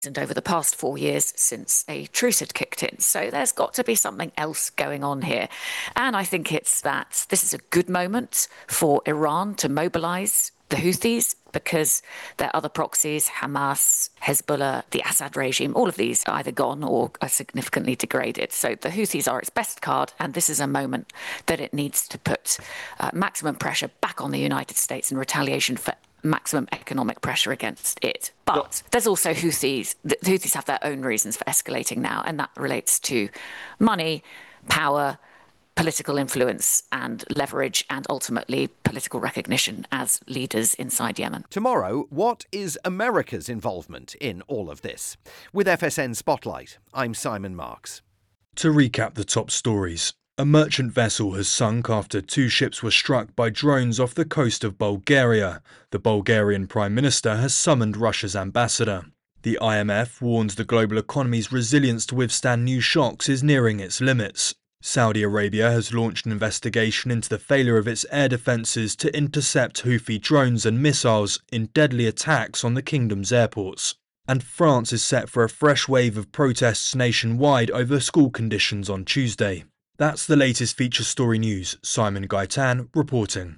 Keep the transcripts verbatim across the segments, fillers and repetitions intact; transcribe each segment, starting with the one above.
and over the past four years since a truce had kicked in. So there's got to be something else going on here. And I think it's that this is a good moment for Iran to mobilize the Houthis, because their other proxies, Hamas, Hezbollah, the Assad regime, all of these are either gone or are significantly degraded. So the Houthis are its best card, and this is a moment that it needs to put uh, maximum pressure back on the United States in retaliation for maximum economic pressure against it. But there's also Houthis. The Houthis have their own reasons for escalating now, and that relates to money, power, political influence and leverage, and ultimately political recognition as leaders inside Yemen. Tomorrow, what is America's involvement in all of this? With F S N Spotlight, I'm Simon Marks. To recap the top stories, a merchant vessel has sunk after two ships were struck by drones off the coast of Bulgaria. The Bulgarian Prime Minister has summoned Russia's ambassador. The I M F warns the global economy's resilience to withstand new shocks is nearing its limits. Saudi Arabia has launched an investigation into the failure of its air defences to intercept Houthi drones and missiles in deadly attacks on the kingdom's airports. And France is set for a fresh wave of protests nationwide over school conditions on Tuesday. That's the latest feature story news. Simon Gaitan reporting.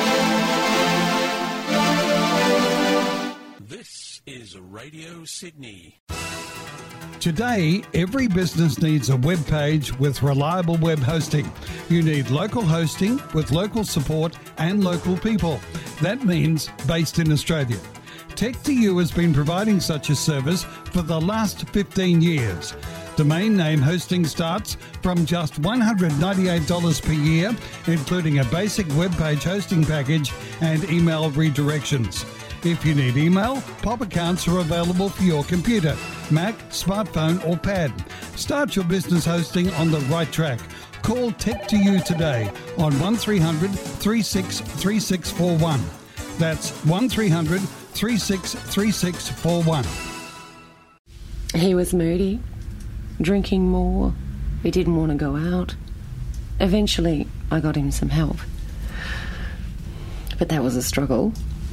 This is Radio Sydney. Today, every business needs a web page with reliable web hosting. You need local hosting with local support and local people. That means based in Australia. tech to you has been providing such a service for the last fifteen years. Domain name hosting starts from just one hundred ninety-eight dollars per year, including a basic web page hosting package and email redirections. If you need email, pop accounts are available for your computer, Mac, smartphone or pad. Start your business hosting on the right track. Call tech to you today on one three hundred, three six three six four one. That's one three hundred, three six three six four one. He was moody, drinking more. He didn't want to go out. Eventually, I got him some help. But that was a struggle.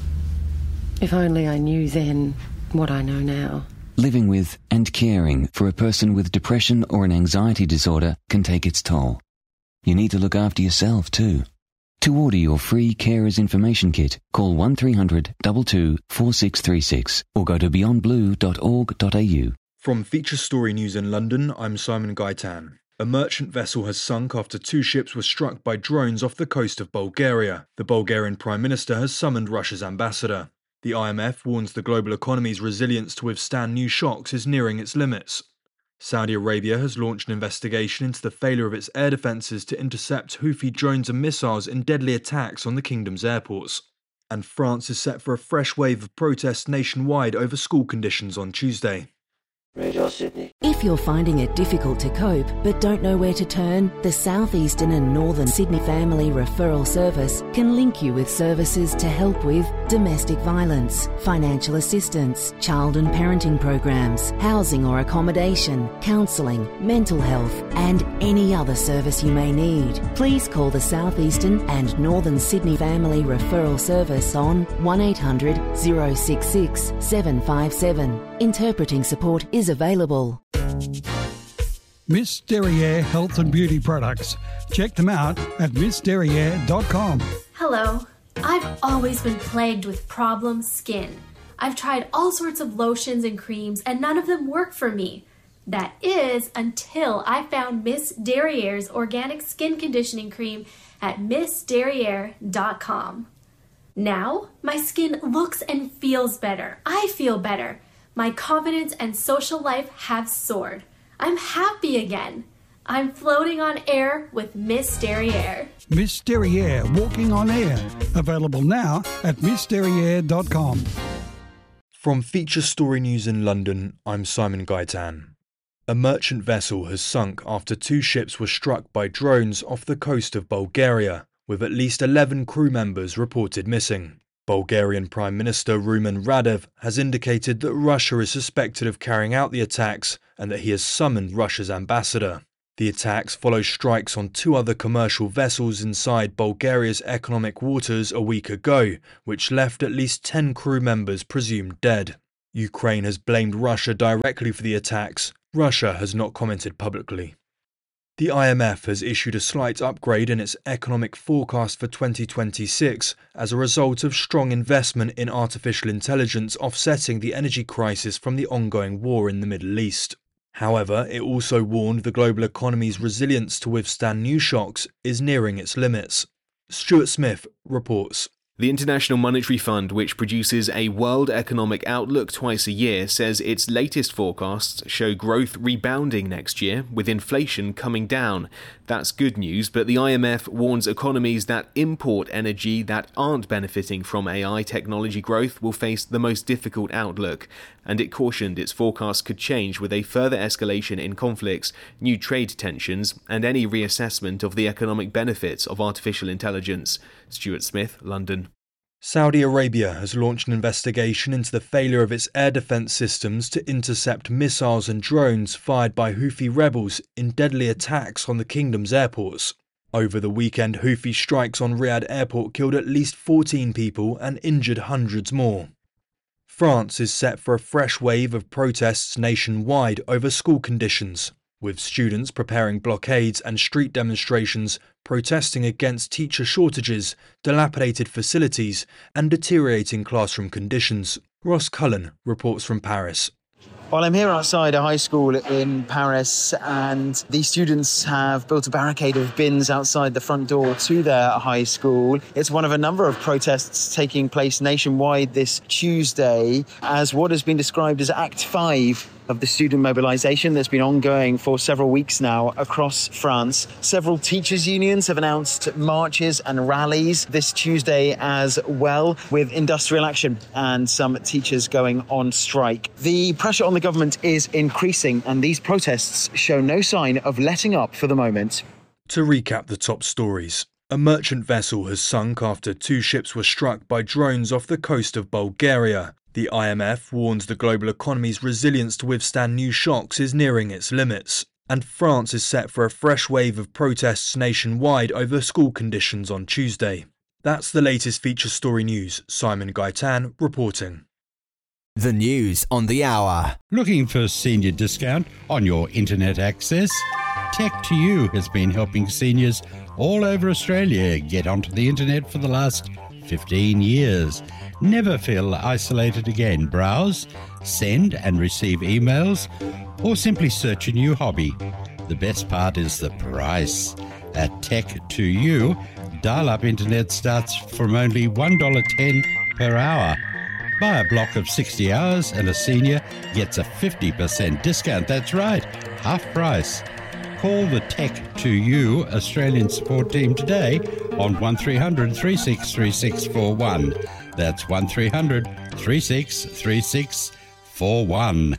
If only I knew then what I know now. Living with and caring for a person with depression or an anxiety disorder can take its toll. You need to look after yourself too. To order your free Carers Information Kit, call one three hundred, two two, four six three six or go to beyond blue dot org dot a u. From Feature Story News in London, I'm Simon Gaitan. A merchant vessel has sunk after two ships were struck by drones off the coast of Bulgaria. The Bulgarian Prime Minister has summoned Russia's ambassador. The I M F warns the global economy's resilience to withstand new shocks is nearing its limits. Saudi Arabia has launched an investigation into the failure of its air defences to intercept Houthi drones and missiles in deadly attacks on the kingdom's airports. And France is set for a fresh wave of protests nationwide over school conditions on Tuesday. Radio Sydney. If you're finding it difficult to cope but don't know where to turn, the South Eastern and Northern Sydney Family Referral Service can link you with services to help with domestic violence, financial assistance, child and parenting programs, housing or accommodation, counselling, mental health and any other service you may need. Please call the South Eastern and Northern Sydney Family Referral Service on one eight hundred, oh six six, seven five seven. Interpreting support is available. Miss Derriere Health and Beauty Products. Check them out at miss derriere dot com. Hello. I've always been plagued with problem skin. I've tried all sorts of lotions and creams and none of them work for me. That is until I found Miss Derriere's organic skin conditioning cream at miss derriere dot com. Now, my skin looks and feels better. I feel better. My confidence and social life have soared. I'm happy again. I'm floating on air with Miss Derriere. Miss Derriere Walking on Air. Available now at miss derriere dot com. From Feature Story News in London, I'm Simon Gaitan. A merchant vessel has sunk after two ships were struck by drones off the coast of Bulgaria, with at least eleven crew members reported missing. Bulgarian Prime Minister Rumen Radev has indicated that Russia is suspected of carrying out the attacks and that he has summoned Russia's ambassador. The attacks follow strikes on two other commercial vessels inside Bulgaria's economic waters a week ago, which left at least ten crew members presumed dead. Ukraine has blamed Russia directly for the attacks. Russia has not commented publicly. The I M F has issued a slight upgrade in its economic forecast for twenty twenty-six as a result of strong investment in artificial intelligence offsetting the energy crisis from the ongoing war in the Middle East. However, it also warned the global economy's resilience to withstand new shocks is nearing its limits. Stuart Smith reports. The International Monetary Fund, which produces a World Economic Outlook twice a year, says its latest forecasts show growth rebounding next year, with inflation coming down. That's good news, but the I M F warns economies that import energy that aren't benefiting from A I technology growth will face the most difficult outlook, and it cautioned its forecasts could change with a further escalation in conflicts, new trade tensions, and any reassessment of the economic benefits of artificial intelligence. Stuart Smith, London. Saudi Arabia has launched an investigation into the failure of its air defence systems to intercept missiles and drones fired by Houthi rebels in deadly attacks on the kingdom's airports. Over the weekend, Houthi strikes on Riyadh airport killed at least fourteen people and injured hundreds more. France is set for a fresh wave of protests nationwide over school conditions, with students preparing blockades and street demonstrations protesting against teacher shortages, dilapidated facilities and deteriorating classroom conditions. Ross Cullen reports from Paris. Well, I'm here outside a high school in Paris, and these students have built a barricade of bins outside the front door to their high school. It's one of a number of protests taking place nationwide this Tuesday as what has been described as Act five of the student mobilisation that's been ongoing for several weeks now across France. Several teachers' unions have announced marches and rallies this Tuesday as well, with industrial action and some teachers going on strike. The pressure on the government is increasing, and these protests show no sign of letting up for the moment. To recap the top stories. A merchant vessel has sunk after two ships were struck by drones off the coast of Bulgaria. The I M F warns the global economy's resilience to withstand new shocks is nearing its limits. And France is set for a fresh wave of protests nationwide over school conditions on Tuesday. That's the latest feature story news. Simon Gaitan reporting. The news on the hour. Looking for senior discount on your internet access? Tech to You has been helping seniors all over Australia get onto the internet for the last fifteen years. Never feel isolated again. Browse, send and receive emails, or simply search a new hobby. The best part is the price. At Tech to You, dial-up internet starts from only one dollar ten per hour. Buy a block of sixty hours and a senior gets a fifty percent discount. That's right, half price. Call the Tech to You Australian support team today on one three hundred, three six three six four one. That's one three hundred, three six three six four one.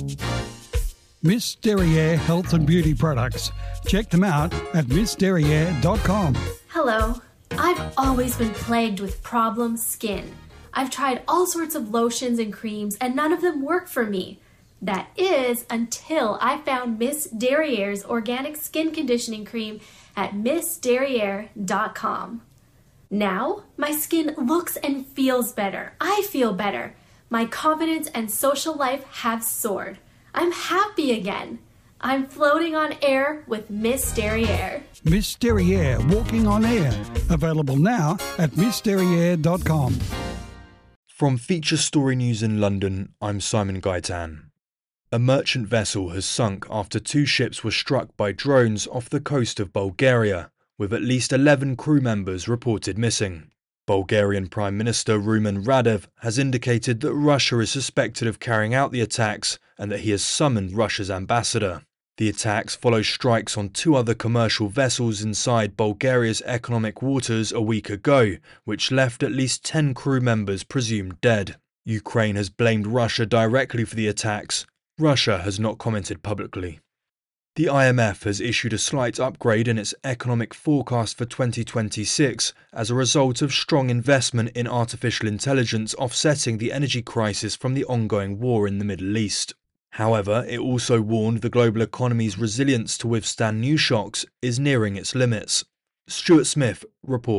Miss Derriere Health and Beauty Products. Check them out at miss derriere dot com. Hello. I've always been plagued with problem skin. I've tried all sorts of lotions and creams, and none of them work for me. That is, until I found Miss Derriere's organic skin conditioning cream at miss derriere dot com. Now, my skin looks and feels better. I feel better. My confidence and social life have soared. I'm happy again. I'm floating on air with Miss Derriere. Miss Derriere Walking on Air. Available now at miss derriere dot com. From Feature Story News in London, I'm Simon Gaitan. A merchant vessel has sunk after two ships were struck by drones off the coast of Bulgaria, with at least eleven crew members reported missing. Bulgarian Prime Minister Rumen Radev has indicated that Russia is suspected of carrying out the attacks and that he has summoned Russia's ambassador. The attacks follow strikes on two other commercial vessels inside Bulgaria's economic waters a week ago, which left at least ten crew members presumed dead. Ukraine has blamed Russia directly for the attacks. Russia has not commented publicly. The I M F has issued a slight upgrade in its economic forecast for twenty twenty-six as a result of strong investment in artificial intelligence offsetting the energy crisis from the ongoing war in the Middle East. However, it also warned the global economy's resilience to withstand new shocks is nearing its limits. Stuart Smith reports.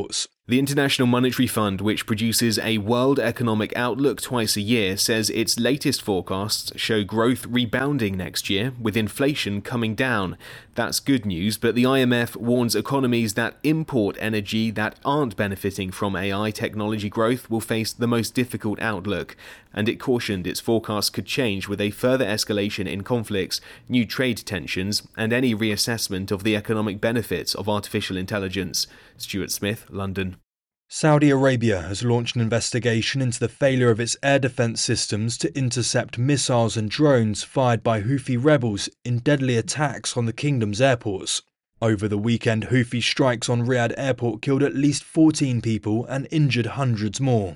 The International Monetary Fund, which produces a World Economic Outlook twice a year, says its latest forecasts show growth rebounding next year, with inflation coming down. That's good news, but the I M F warns economies that import energy that aren't benefiting from A I technology growth will face the most difficult outlook, and it cautioned its forecasts could change with a further escalation in conflicts, new trade tensions, and any reassessment of the economic benefits of artificial intelligence. Stuart Smith, London. Saudi Arabia has launched an investigation into the failure of its air defence systems to intercept missiles and drones fired by Houthi rebels in deadly attacks on the kingdom's airports. Over the weekend, Houthi strikes on Riyadh airport killed at least fourteen people and injured hundreds more.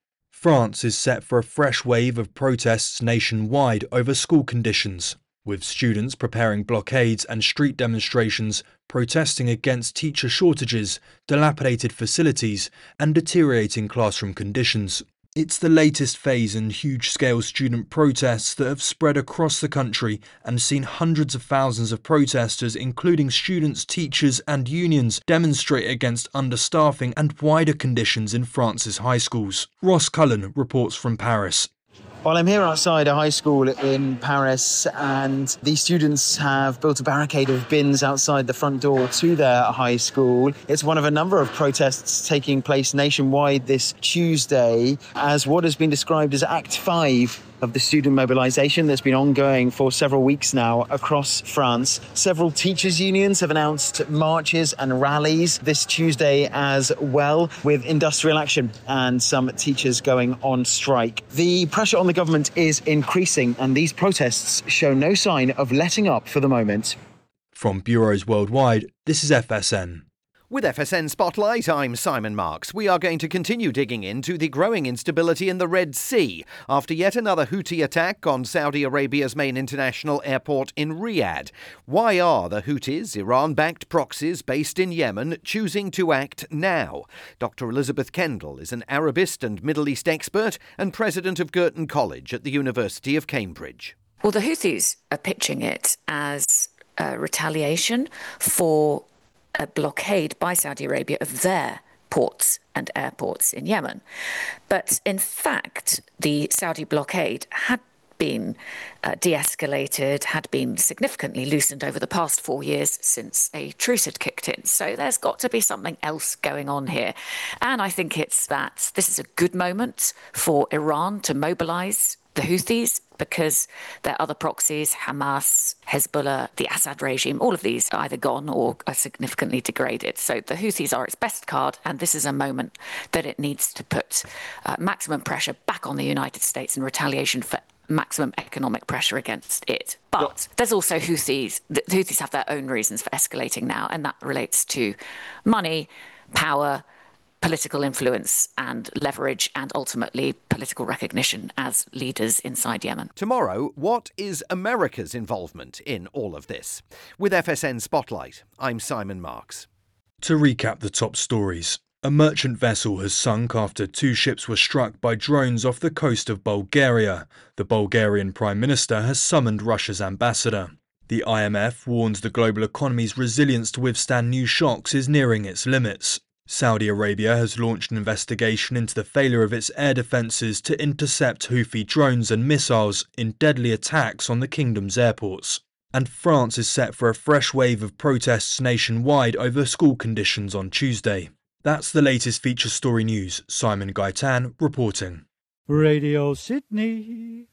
France is set for a fresh wave of protests nationwide over school conditions, with students preparing blockades and street demonstrations protesting against teacher shortages, dilapidated facilities, and deteriorating classroom conditions. It's the latest phase in huge-scale student protests that have spread across the country and seen hundreds of thousands of protesters, including students, teachers, and unions, demonstrate against understaffing and wider conditions in France's high schools. Ross Cullen reports from Paris. Well, I'm here outside a high school in Paris, and these students have built a barricade of bins outside the front door to their high school. It's one of a number of protests taking place nationwide this Tuesday as what has been described as Act five of the student mobilisation that's been ongoing for several weeks now across France. Several teachers' unions have announced marches and rallies this Tuesday as well, with industrial action and some teachers going on strike. The pressure on the government is increasing, and these protests show no sign of letting up for the moment. From bureaus worldwide, this is F S N. With F S N Spotlight, I'm Simon Marks. We are going to continue digging into the growing instability in the Red Sea after yet another Houthi attack on Saudi Arabia's main international airport in Riyadh. Why are the Houthis, Iran-backed proxies based in Yemen, choosing to act now? Doctor Elizabeth Kendall is an Arabist and Middle East expert and president of Girton College at the University of Cambridge. Well, the Houthis are pitching it as a retaliation for a blockade by Saudi Arabia of their ports and airports in Yemen. But in fact, the Saudi blockade had been uh, de-escalated, had been significantly loosened over the past four years since a truce had kicked in. So there's got to be something else going on here. And I think it's that this is a good moment for Iran to mobilise the Houthis, because their other proxies, Hamas, Hezbollah, the Assad regime, all of these are either gone or are significantly degraded. So the Houthis are its best card, and this is a moment that it needs to put uh, maximum pressure back on the United States in retaliation for maximum economic pressure against it. But there's also Houthis. The Houthis have their own reasons for escalating now, and that relates to money, power, political influence and leverage, and ultimately political recognition as leaders inside Yemen. Tomorrow, what is America's involvement in all of this? With F S N Spotlight, I'm Simon Marks. To recap the top stories, a merchant vessel has sunk after two ships were struck by drones off the coast of Bulgaria. The Bulgarian Prime Minister has summoned Russia's ambassador. The I M F warns the global economy's resilience to withstand new shocks is nearing its limits. Saudi Arabia has launched an investigation into the failure of its air defences to intercept Houthi drones and missiles in deadly attacks on the kingdom's airports. And France is set for a fresh wave of protests nationwide over school conditions on Tuesday. That's the latest feature story news. Simon Gaitan reporting. Radio Sydney.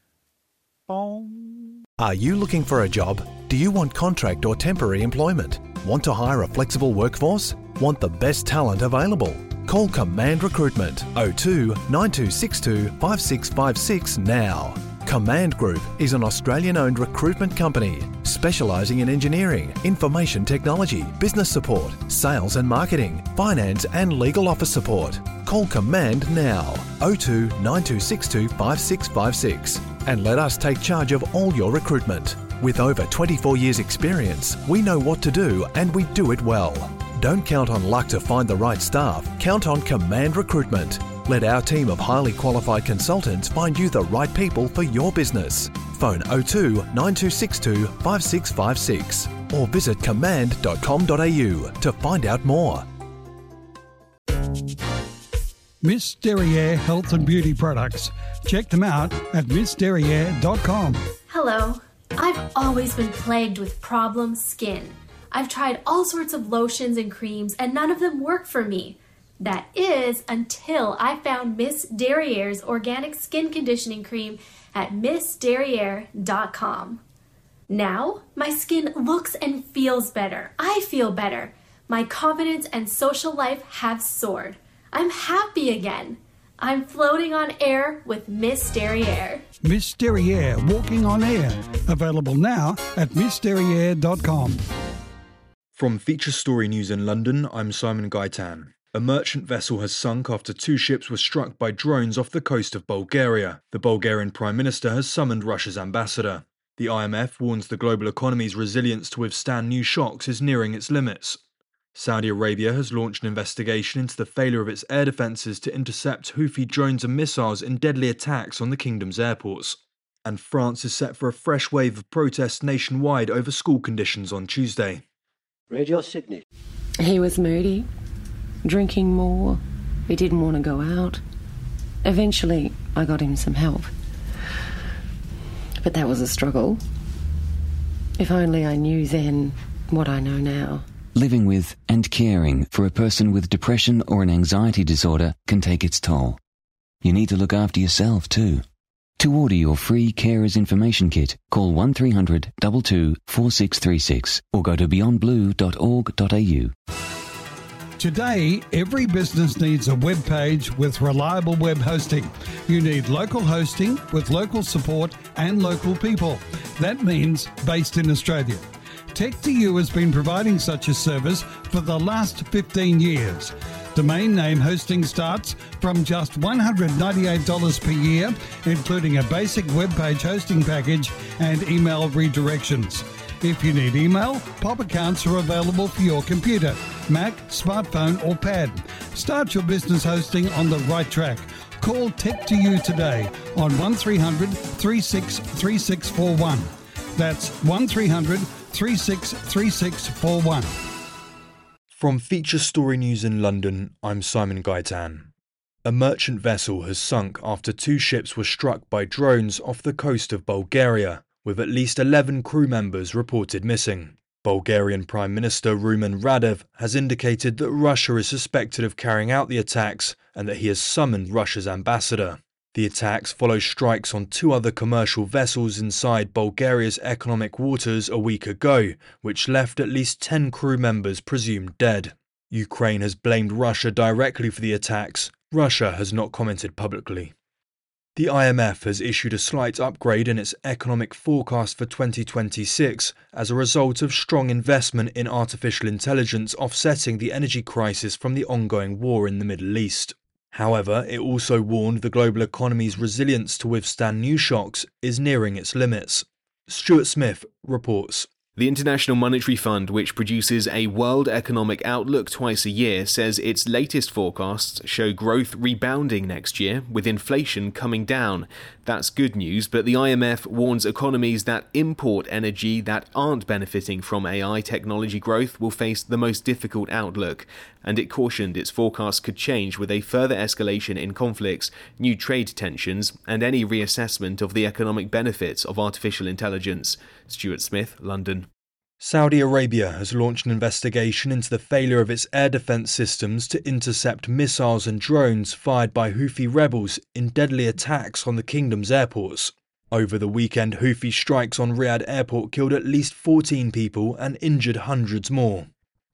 Boom. Are you looking for a job? Do you want contract or temporary employment? Want to hire a flexible workforce? Want the best talent available? Call Command Recruitment oh two nine two six two five six five six now. Command Group is an Australian-owned recruitment company specialising in engineering, information technology, business support, sales and marketing, finance and legal office support. Call Command now oh two nine two six two five six five six and let us take charge of all your recruitment. With over twenty-four years experience, we know what to do and we do it well. Don't count on luck to find the right staff. Count on Command Recruitment. Let our team of highly qualified consultants find you the right people for your business. Phone oh two nine two six two five six five six or visit command dot com dot a u to find out more. Miss Derriere Health and Beauty Products. Check them out at miss derriere dot com. Hello. I've always been plagued with problem skin. I've tried all sorts of lotions and creams and none of them work for me. That is until I found Miss Derriere's organic skin conditioning cream at miss derriere dot com. Now, my skin looks and feels better. I feel better. My confidence and social life have soared. I'm happy again. I'm floating on air with Miss Derriere. Miss Derriere Walking on Air. Available now at miss derriere dot com. From Feature Story News in London, I'm Simon Gaitan. A merchant vessel has sunk after two ships were struck by drones off the coast of Bulgaria. The Bulgarian Prime Minister has summoned Russia's ambassador. The I M F warns the global economy's resilience to withstand new shocks is nearing its limits. Saudi Arabia has launched an investigation into the failure of its air defences to intercept Houthi drones and missiles in deadly attacks on the kingdom's airports. And France is set for a fresh wave of protests nationwide over school conditions on Tuesday. Radio Sydney. He was moody, drinking more. He didn't want to go out. Eventually, I got him some help. But that was a struggle. If only I knew then what I know now. Living with and caring for a person with depression or an anxiety disorder can take its toll. You need to look after yourself too. To order your free Carers Information Kit, call one three hundred two two four six three six or go to beyond blue dot org dot a u. Today, every business needs a web page with reliable web hosting. You need local hosting with local support and local people. That means based in Australia. Tech two U has been providing such a service for the last fifteen years. Domain name hosting starts from just one hundred ninety-eight dollars per year, including a basic web page hosting package and email redirections. If you need email, pop accounts are available for your computer, Mac, smartphone or pad. Start your business hosting on the right track. Call Tech two U today on one three hundred three six three six four one. That's one three hundred three six three six four one. From Feature Story News in London, I'm Simon Gaitan. A merchant vessel has sunk after two ships were struck by drones off the coast of Bulgaria, with at least eleven crew members reported missing. Bulgarian Prime Minister Rumen Radev has indicated that Russia is suspected of carrying out the attacks and that he has summoned Russia's ambassador. The attacks follow strikes on two other commercial vessels inside Bulgaria's economic waters a week ago, which left at least ten crew members presumed dead. Ukraine has blamed Russia directly for the attacks. Russia has not commented publicly. The I M F has issued a slight upgrade in its economic forecast for twenty twenty-six as a result of strong investment in artificial intelligence offsetting the energy crisis from the ongoing war in the Middle East. However, it also warned the global economy's resilience to withstand new shocks is nearing its limits. Stuart Smith reports. The International Monetary Fund, which produces a World Economic Outlook twice a year, says its latest forecasts show growth rebounding next year, with inflation coming down. That's good news, but the I M F warns economies that import energy that aren't benefiting from A I technology growth will face the most difficult outlook, and it cautioned its forecasts could change with a further escalation in conflicts, new trade tensions, and any reassessment of the economic benefits of artificial intelligence. Stuart Smith, London. Saudi Arabia has launched an investigation into the failure of its air defense systems to intercept missiles and drones fired by Houthi rebels in deadly attacks on the kingdom's airports. Over the weekend, Houthi strikes on Riyadh airport killed at least fourteen people and injured hundreds more.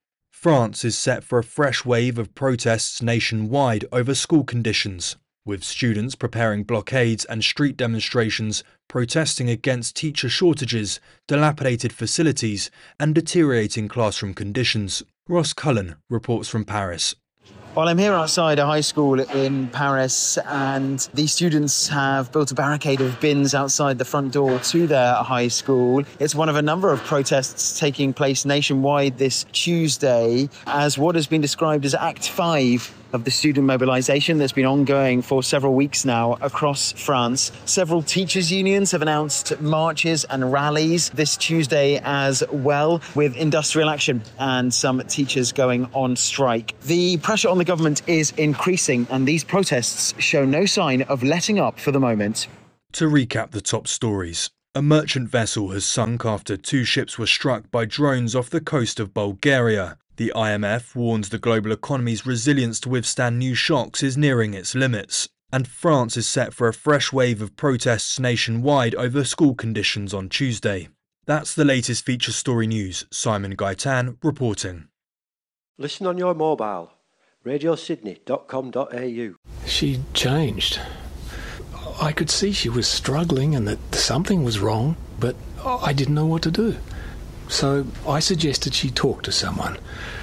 France is set for a fresh wave of protests nationwide over school conditions, with students preparing blockades and street demonstrations protesting against teacher shortages, dilapidated facilities and deteriorating classroom conditions. Ross Cullen reports from Paris. Well, I'm here outside a high school in Paris, and these students have built a barricade of bins outside the front door to their high school. It's one of a number of protests taking place nationwide this Tuesday as what has been described as Act five of the student mobilisation that's been ongoing for several weeks now across France. Several teachers' unions have announced marches and rallies this Tuesday as well, with industrial action and some teachers going on strike. The pressure on the government is increasing, and these protests show no sign of letting up for the moment. To recap the top stories. A merchant vessel has sunk after two ships were struck by drones off the coast of Bulgaria. The I M F warns the global economy's resilience to withstand new shocks is nearing its limits. And France is set for a fresh wave of protests nationwide over school conditions on Tuesday. That's the latest feature story news. Simon Gaitan reporting. Listen on your mobile. radio sydney dot com dot a u. She changed. I could see she was struggling and that something was wrong, but I didn't know what to do. So I suggested she talk to someone.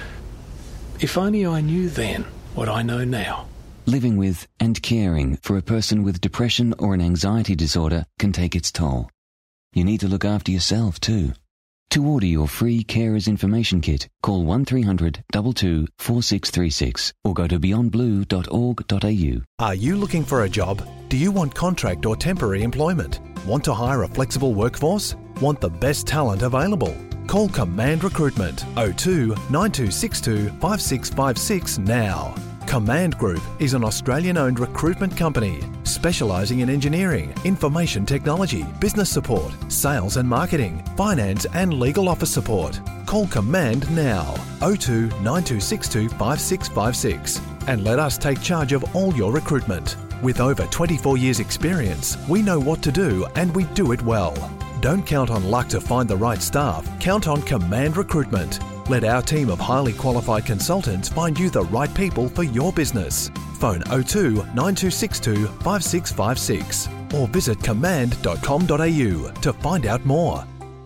If only I knew then what I know now. Living with and caring for a person with depression or an anxiety disorder can take its toll. You need to look after yourself too. To order your free Carers Information Kit, call one three hundred two two four six three six or go to beyond blue dot org dot a u. Are you looking for a job? Do you want contract or temporary employment? Want to hire a flexible workforce? Want the best talent available? Call Command Recruitment oh two nine two six two five six five six now. Command Group is an Australian-owned recruitment company specialising in engineering, information technology, business support, sales and marketing, finance and legal office support. Call Command now oh two nine two six two five six five six and let us take charge of all your recruitment. With over twenty-four years experience, we know what to do and we do it well. Don't count on luck to find the right staff, count on Command Recruitment. Let our team of highly qualified consultants find you the right people for your business. Phone oh two nine two six two five six five six or visit command dot com dot a u to find out more.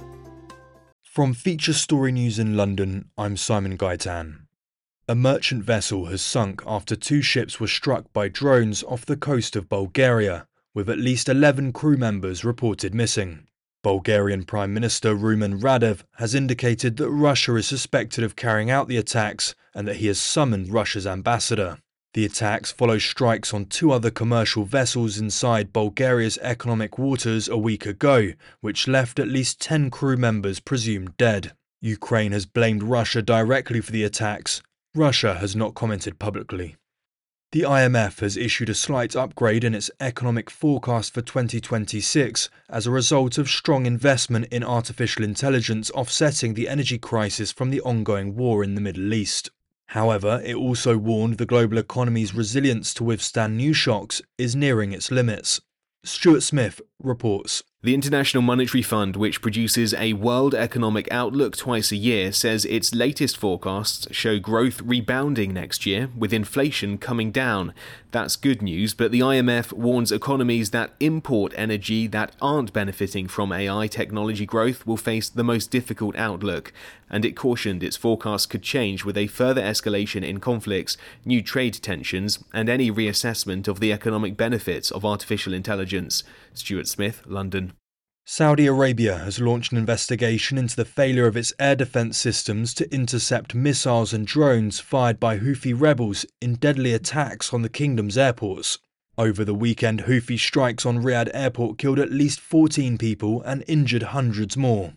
From Feature Story News in London, I'm Simon Gaitan. A merchant vessel has sunk after two ships were struck by drones off the coast of Bulgaria, with at least eleven crew members reported missing. Bulgarian Prime Minister Rumen Radev has indicated that Russia is suspected of carrying out the attacks and that he has summoned Russia's ambassador. The attacks follow strikes on two other commercial vessels inside Bulgaria's economic waters a week ago, which left at least ten crew members presumed dead. Ukraine has blamed Russia directly for the attacks. Russia has not commented publicly. The I M F has issued a slight upgrade in its economic forecast for twenty twenty-six as a result of strong investment in artificial intelligence offsetting the energy crisis from the ongoing war in the Middle East. However, it also warned the global economy's resilience to withstand new shocks is nearing its limits. Stuart Smith reports. The International Monetary Fund, which produces a World Economic Outlook twice a year, says its latest forecasts show growth rebounding next year, with inflation coming down. That's good news, but the I M F warns economies that import energy that aren't benefiting from A I technology growth will face the most difficult outlook, and it cautioned its forecasts could change with a further escalation in conflicts, new trade tensions, and any reassessment of the economic benefits of artificial intelligence. Stuart Smith, London. Saudi Arabia has launched an investigation into the failure of its air defence systems to intercept missiles and drones fired by Houthi rebels in deadly attacks on the kingdom's airports. Over the weekend, Houthi strikes on Riyadh airport killed at least fourteen people and injured hundreds more.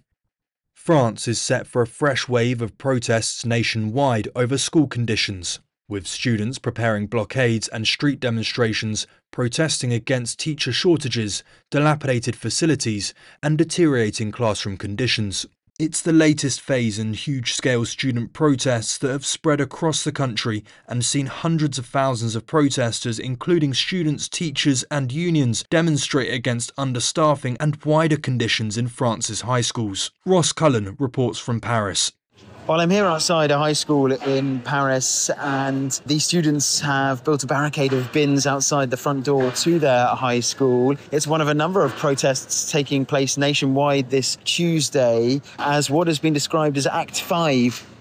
France is set for a fresh wave of protests nationwide over school conditions, with students preparing blockades and street demonstrations protesting against teacher shortages, dilapidated facilities, and deteriorating classroom conditions. It's the latest phase in huge-scale student protests that have spread across the country and seen hundreds of thousands of protesters, including students, teachers, and unions, demonstrate against understaffing and wider conditions in France's high schools. Ross Cullen reports from Paris. Well, I'm here outside a high school in Paris, and these students have built a barricade of bins outside the front door to their high school. It's one of a number of protests taking place nationwide this Tuesday as what has been described as Act five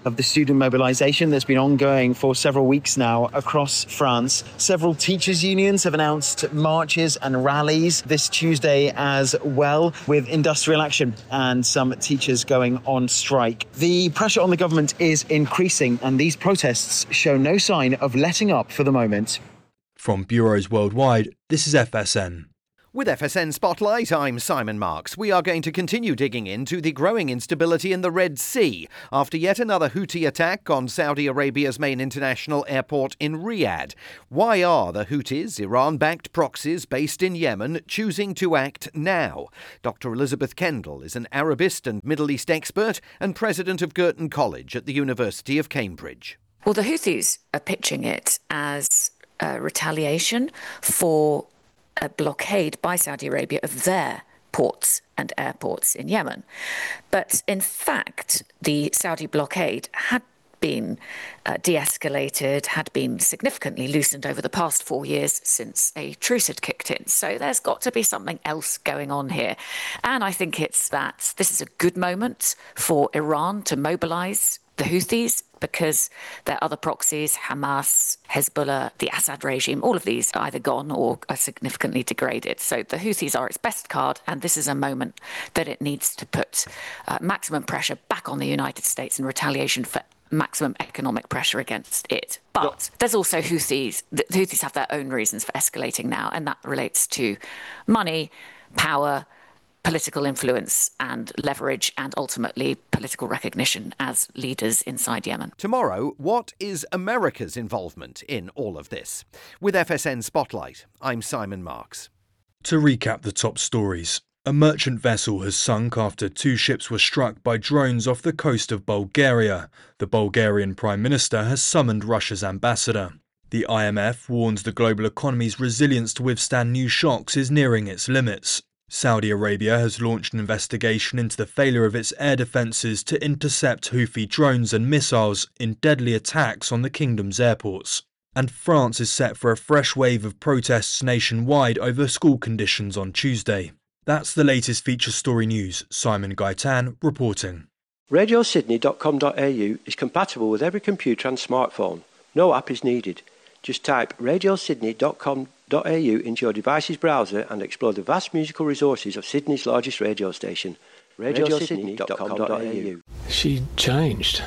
of the student mobilisation that's been ongoing for several weeks now across France. Several teachers' unions have announced marches and rallies this Tuesday as well, with industrial action and some teachers going on strike. The pressure on the government is increasing, and these protests show no sign of letting up for the moment. From bureaus worldwide, this is F S N. With F S N Spotlight, I'm Simon Marks. We are going to continue digging into the growing instability in the Red Sea after yet another Houthi attack on Saudi Arabia's main international airport in Riyadh. Why are the Houthis, Iran-backed proxies based in Yemen, choosing to act now? Doctor Elizabeth Kendall is an Arabist and Middle East expert and president of Girton College at the University of Cambridge. Well, the Houthis are pitching it as a retaliation for a blockade by Saudi Arabia of their ports and airports in Yemen. But in fact, the Saudi blockade had been uh, de-escalated, had been significantly loosened over the past four years since a truce had kicked in. So there's got to be something else going on here. And I think it's that this is a good moment for Iran to mobilise the Houthis, because their other proxies, Hamas, Hezbollah, the Assad regime, all of these are either gone or are significantly degraded. So the Houthis are its best card, and this is a moment that it needs to put uh, maximum pressure back on the United States in retaliation for maximum economic pressure against it. But there's also Houthis. The Houthis have their own reasons for escalating now, and that relates to money, power, political influence and leverage, and ultimately political recognition as leaders inside Yemen. Tomorrow, what is America's involvement in all of this? With F S N Spotlight, I'm Simon Marks. To recap the top stories, a merchant vessel has sunk after two ships were struck by drones off the coast of Bulgaria. The Bulgarian Prime Minister has summoned Russia's ambassador. The I M F warns the global economy's resilience to withstand new shocks is nearing its limits. Saudi Arabia has launched an investigation into the failure of its air defences to intercept Houthi drones and missiles in deadly attacks on the kingdom's airports. And France is set for a fresh wave of protests nationwide over school conditions on Tuesday. That's the latest feature story news. Simon Gaitan reporting. radio sydney dot com dot a u is compatible with every computer and smartphone. No app is needed. Just type radio sydney dot com dot a u into your device's browser and explore the vast musical resources of Sydney's largest radio station, radio sydney dot com dot a u. She changed.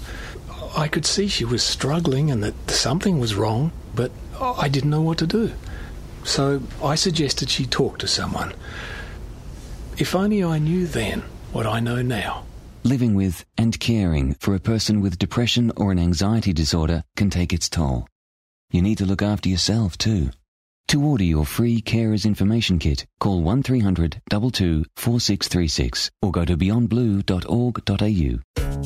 I could see she was struggling and that something was wrong, but I didn't know what to do. So I suggested she talk to someone. If only I knew then what I know now. Living with and caring for a person with depression or an anxiety disorder can take its toll. You need to look after yourself too. To order your free Carers Information Kit, call one three hundred two two four six three six or go to beyond blue dot org dot a u.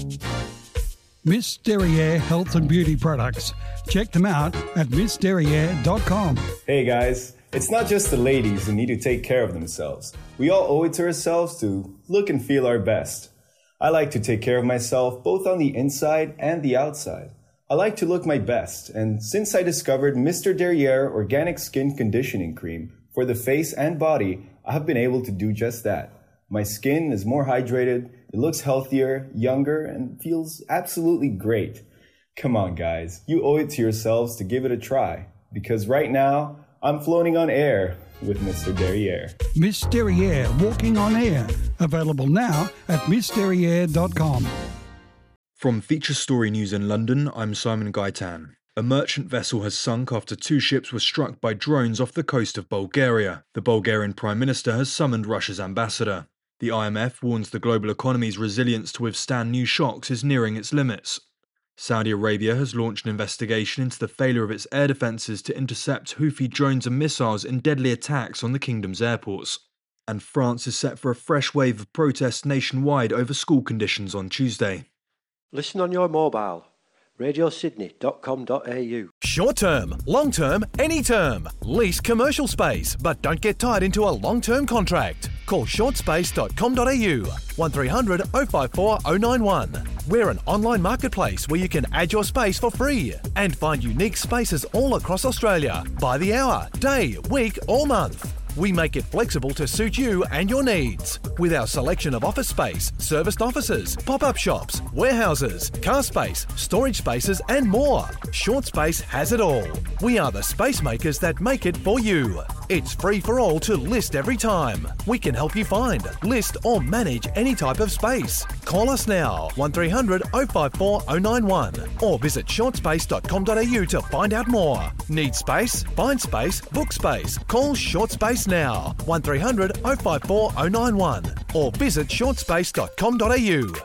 Miss Derriere Health and Beauty Products. Check them out at miss derriere dot com. Hey guys, it's not just the ladies who need to take care of themselves. We all owe it to ourselves to look and feel our best. I like to take care of myself both on the inside and the outside. I like to look my best, and since I discovered Mister Derriere Organic Skin Conditioning Cream for the face and body, I have been able to do just that. My skin is more hydrated, it looks healthier, younger, and feels absolutely great. Come on guys, you owe it to yourselves to give it a try, because right now, I'm floating on air with Mister Derriere. Miss Derriere Walking on Air. Available now at miss derriere dot com. From Feature Story News in London, I'm Simon Gaitan. A merchant vessel has sunk after two ships were struck by drones off the coast of Bulgaria. The Bulgarian Prime Minister has summoned Russia's ambassador. The I M F warns the global economy's resilience to withstand new shocks is nearing its limits. Saudi Arabia has launched an investigation into the failure of its air defences to intercept Houthi drones and missiles in deadly attacks on the kingdom's airports. And France is set for a fresh wave of protests nationwide over school conditions on Tuesday. Listen on your mobile. radio sydney dot com dot a u. Short term, long term, any term. Lease commercial space, but don't get tied into a long term contract. Call short space dot com dot a u one three hundred oh five four oh nine one. We're an online marketplace where you can add your space for free and find unique spaces all across Australia by the hour, day, week or month. We make it flexible to suit you and your needs. With our selection of office space, serviced offices, pop-up shops, warehouses, car space, storage spaces and more, Short Space has it all. We are the space makers that make it for you. It's free for all to list every time. We can help you find, list or manage any type of space. Call us now, one three hundred oh five four oh nine one or visit short space dot com dot a u to find out more. Need space? Find space, book space. Call Short Space now, one three hundred oh five four oh nine one or visit short space dot com dot a u.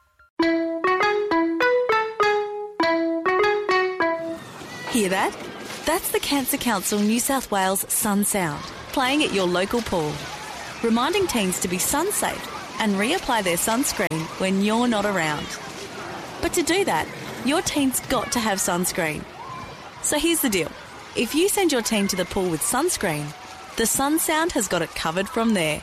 Hear that? That's the Cancer Council New South Wales Sun Sound, playing at your local pool, reminding teens to be sun safe and reapply their sunscreen when you're not around. But to do that, your teen's got to have sunscreen. So here's the deal. If you send your teen to the pool with sunscreen, the Sun Sound has got it covered from there.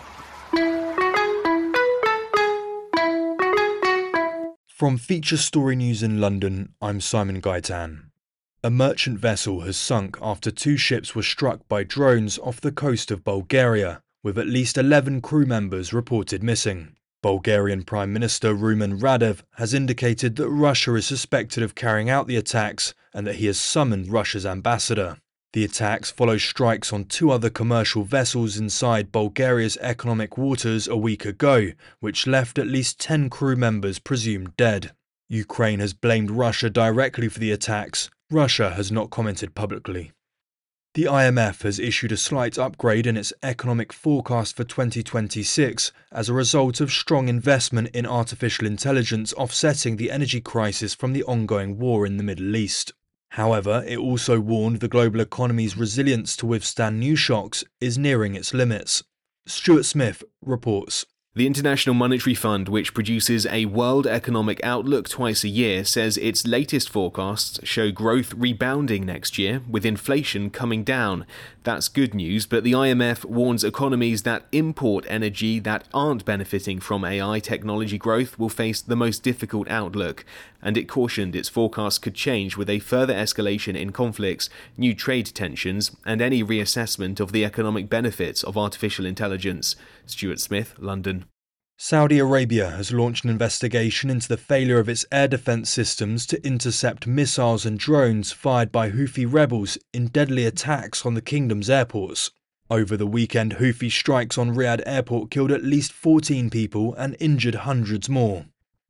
From Feature Story News in London, I'm Simon Gaitan. A merchant vessel has sunk after two ships were struck by drones off the coast of Bulgaria, with at least eleven crew members reported missing. Bulgarian Prime Minister Rumen Radev has indicated that Russia is suspected of carrying out the attacks and that he has summoned Russia's ambassador. The attacks follow strikes on two other commercial vessels inside Bulgaria's economic waters a week ago, which left at least ten crew members presumed dead. Ukraine has blamed Russia directly for the attacks. Russia has not commented publicly. The I M F has issued a slight upgrade in its economic forecast for twenty twenty-six as a result of strong investment in artificial intelligence offsetting the energy crisis from the ongoing war in the Middle East. However, it also warned the global economy's resilience to withstand new shocks is nearing its limits. Stuart Smith reports. The International Monetary Fund, which produces a World Economic Outlook twice a year, says its latest forecasts show growth rebounding next year, with inflation coming down. That's good news, but the I M F warns economies that import energy that aren't benefiting from A I technology growth will face the most difficult outlook, and it cautioned its forecasts could change with a further escalation in conflicts, new trade tensions, and any reassessment of the economic benefits of artificial intelligence. Stuart Smith, London. Saudi Arabia has launched an investigation into the failure of its air defense systems to intercept missiles and drones fired by Houthi rebels in deadly attacks on the kingdom's airports. Over the weekend, Houthi strikes on Riyadh airport killed at least fourteen people and injured hundreds more.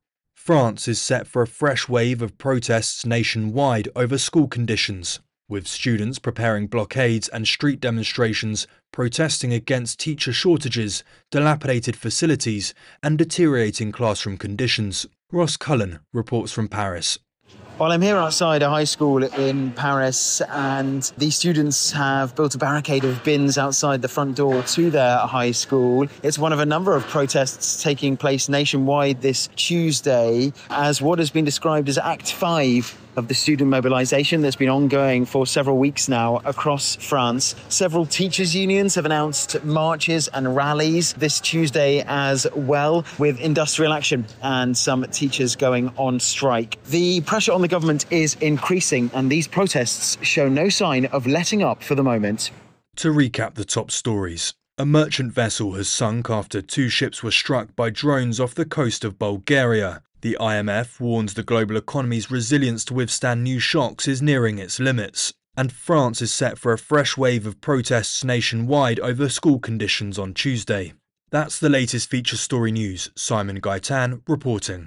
France is set for a fresh wave of protests nationwide over school conditions, with students preparing blockades and street demonstrations protesting against teacher shortages, dilapidated facilities and deteriorating classroom conditions. Ross Cullen reports from Paris. Well, I'm here outside a high school in Paris, and these students have built a barricade of bins outside the front door to their high school. It's one of a number of protests taking place nationwide this Tuesday as what has been described as Act five of the student mobilisation that's been ongoing for several weeks now across France. Several teachers' unions have announced marches and rallies this Tuesday as well, with industrial action and some teachers going on strike. The pressure on the government is increasing, and these protests show no sign of letting up for the moment. To recap the top stories. A merchant vessel has sunk after two ships were struck by drones off the coast of Bulgaria. The I M F warns the global economy's resilience to withstand new shocks is nearing its limits. And France is set for a fresh wave of protests nationwide over school conditions on Tuesday. That's the latest Feature Story News. Simon Gaitan reporting.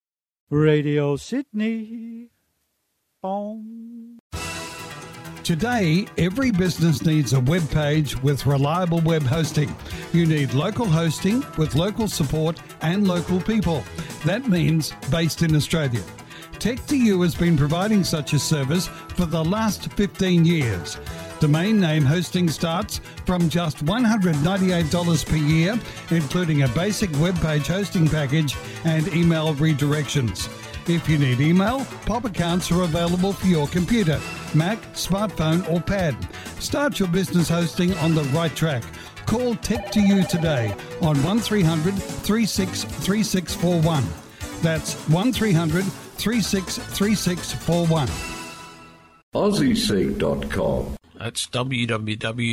Radio Sydney. Boom. Today, every business needs a web page with reliable web hosting. You need local hosting with local support and local people. That means based in Australia. Tech two U has been providing such a service for the last fifteen years. Domain name hosting starts from just one hundred ninety-eight dollars per year, including a basic web page hosting package and email redirections. If you need email, pop accounts are available for your computer, Mac, smartphone or pad. Start your business hosting on the right track. Call Tech two U today on one three hundred, three six three six four one. That's one three hundred, three six three six four one. Aussie Seek dot com. That's w w w dot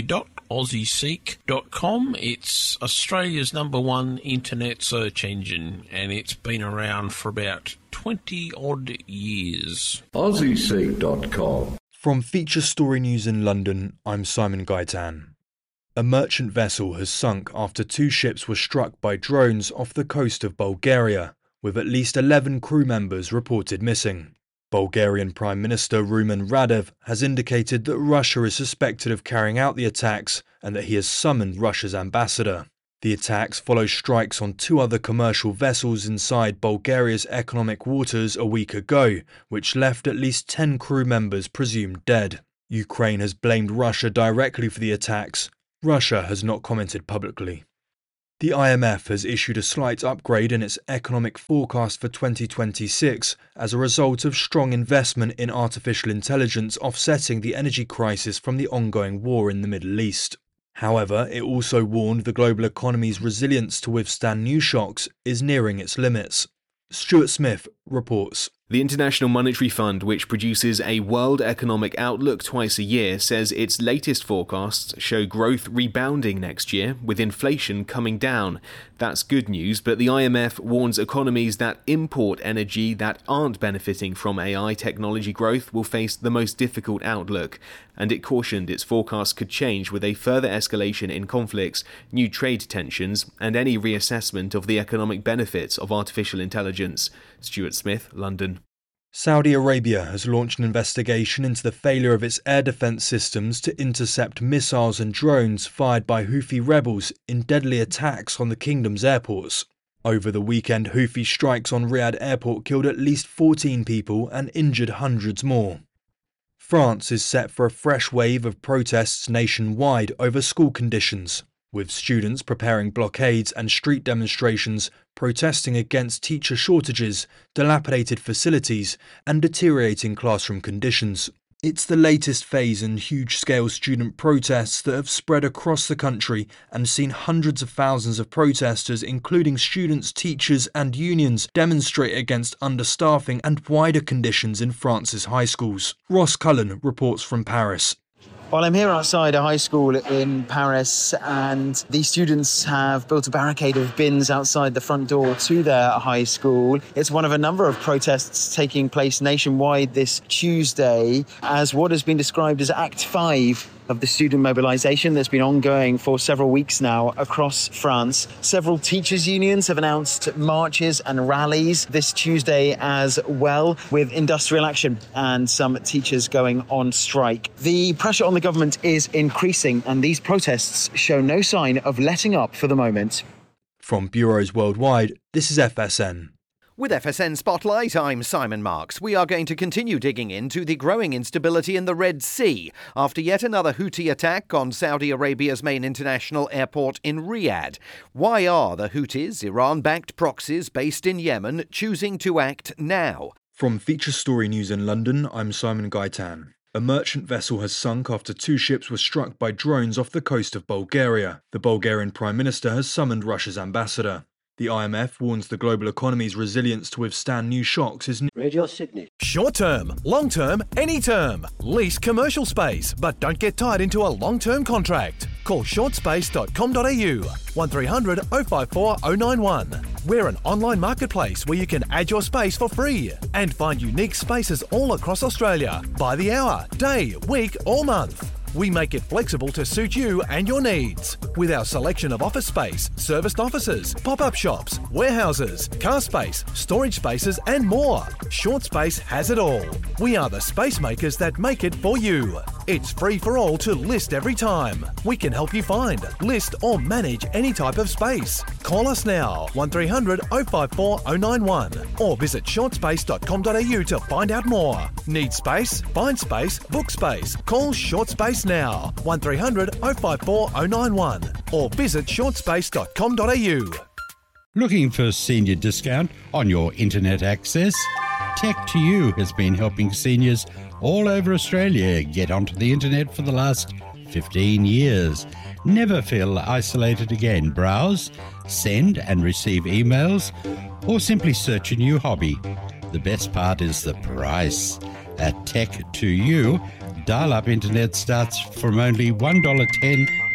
aussie seek dot com. It's Australia's number one internet search engine, and it's been around for about twenty odd years. aussie seek dot com. From Feature Story News in London, I'm Simon Gaitan. A merchant vessel has sunk after two ships were struck by drones off the coast of Bulgaria, with at least eleven crew members reported missing. Bulgarian Prime Minister Rumen Radev has indicated that Russia is suspected of carrying out the attacks and that he has summoned Russia's ambassador. The attacks follow strikes on two other commercial vessels inside Bulgaria's economic waters a week ago, which left at least ten crew members presumed dead. Ukraine has blamed Russia directly for the attacks. Russia has not commented publicly. The I M F has issued a slight upgrade in its economic forecast for twenty twenty-six as a result of strong investment in artificial intelligence offsetting the energy crisis from the ongoing war in the Middle East. However, it also warned the global economy's resilience to withstand new shocks is nearing its limits. Stuart Smith reports. The International Monetary Fund, which produces a World Economic Outlook twice a year, says its latest forecasts show growth rebounding next year, with inflation coming down. That's good news, but the I M F warns economies that import energy that aren't benefiting from A I technology growth will face the most difficult outlook, and it cautioned its forecasts could change with a further escalation in conflicts, new trade tensions, and any reassessment of the economic benefits of artificial intelligence. Stuart Smith, London. Saudi Arabia has launched an investigation into the failure of its air defense systems to intercept missiles and drones fired by Houthi rebels in deadly attacks on the kingdom's airports. Over the weekend, Houthi strikes on Riyadh airport killed at least fourteen people and injured hundreds more. France is set for a fresh wave of protests nationwide over school conditions, with students preparing blockades and street demonstrations protesting against teacher shortages, dilapidated facilities, and deteriorating classroom conditions. It's the latest phase in huge-scale student protests that have spread across the country and seen hundreds of thousands of protesters, including students, teachers, and unions, demonstrate against understaffing and wider conditions in France's high schools. Ross Cullen reports from Paris. Well, I'm here outside a high school in Paris, and these students have built a barricade of bins outside the front door to their high school. It's one of a number of protests taking place nationwide this Tuesday as what has been described as Act five of the student mobilisation that's been ongoing for several weeks now across France. Several teachers' unions have announced marches and rallies this Tuesday as well, with industrial action and some teachers going on strike. The pressure on the government is increasing, and these protests show no sign of letting up for the moment. From bureaus worldwide, this is F S N. With F S N Spotlight, I'm Simon Marks. We are going to continue digging into the growing instability in the Red Sea after yet another Houthi attack on Saudi Arabia's main international airport in Riyadh. Why are the Houthis, Iran-backed proxies based in Yemen, choosing to act now? From Feature Story News in London, I'm Simon Gaitan. A merchant vessel has sunk after two ships were struck by drones off the coast of Bulgaria. The Bulgarian Prime Minister has summoned Russia's ambassador. The I M F warns the global economy's resilience to withstand new shocks is... Radio Sydney. Short term, long term, any term. Lease commercial space, but don't get tied into a long term contract. Call short space dot com dot a u, one three hundred oh five four oh nine one. We're an online marketplace where you can add your space for free and find unique spaces all across Australia by the hour, day, week, or month. We make it flexible to suit you and your needs. With our selection of office space, serviced offices, pop-up shops, warehouses, car space, storage spaces and more, Short Space has it all. We are the space makers that make it for you. It's free for all to list every time. We can help you find, list or manage any type of space. Call us now, one three hundred oh five four oh nine one, or visit short space dot com dot a u to find out more. Need space? Find space, book space. Call Short Space now, one three hundred oh five four oh nine one, or visit short space dot com dot a u. Looking for a senior discount on your internet access? Tech to You has been helping seniors all over Australia get onto the internet for the last fifteen years. Never feel isolated again. Browse, send and receive emails, or simply search a new hobby. The best part is the price. At Tech to You, dial-up internet starts from only one dollar ten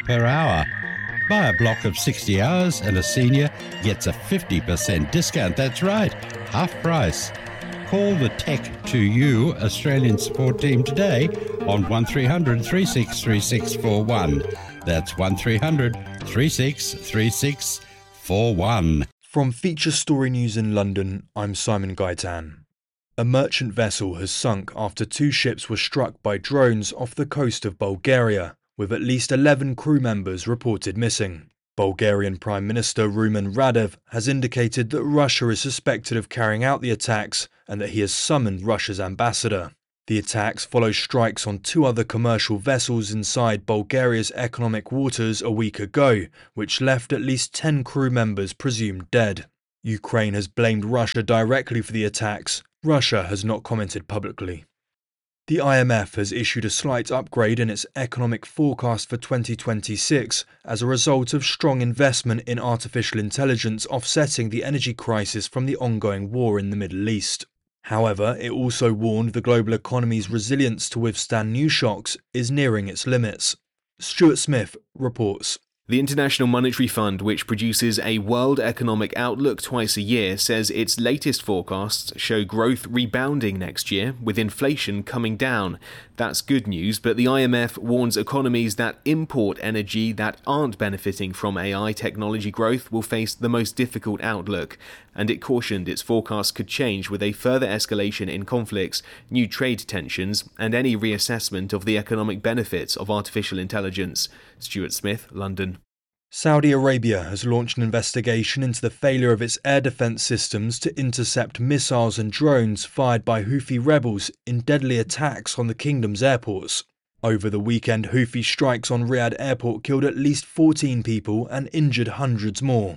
per hour. Buy a block of sixty hours and a senior gets a fifty percent discount. That's right, half price. Call the Tech to You Australian support team today on one three hundred, three six three six four one. That's one three hundred, three six three six four one. From Feature Story News in London, I'm Simon Gaitan. A merchant vessel has sunk after two ships were struck by drones off the coast of Bulgaria, with at least eleven crew members reported missing. Bulgarian Prime Minister Rumen Radev has indicated that Russia is suspected of carrying out the attacks and that he has summoned Russia's ambassador. The attacks follow strikes on two other commercial vessels inside Bulgaria's economic waters a week ago, which left at least ten crew members presumed dead. Ukraine has blamed Russia directly for the attacks. Russia has not commented publicly. The I M F has issued a slight upgrade in its economic forecast for twenty twenty-six as a result of strong investment in artificial intelligence offsetting the energy crisis from the ongoing war in the Middle East. However, it also warned the global economy's resilience to withstand new shocks is nearing its limits. Stuart Smith reports. The International Monetary Fund, which produces a World Economic Outlook twice a year, says its latest forecasts show growth rebounding next year, with inflation coming down. That's good news, but the I M F warns economies that import energy that aren't benefiting from A I technology growth will face the most difficult outlook, and it cautioned its forecasts could change with a further escalation in conflicts, new trade tensions, and any reassessment of the economic benefits of artificial intelligence. Stuart Smith, London. Saudi Arabia has launched an investigation into the failure of its air defense systems to intercept missiles and drones fired by Houthi rebels in deadly attacks on the kingdom's airports. Over the weekend, Houthi strikes on Riyadh airport killed at least fourteen people and injured hundreds more.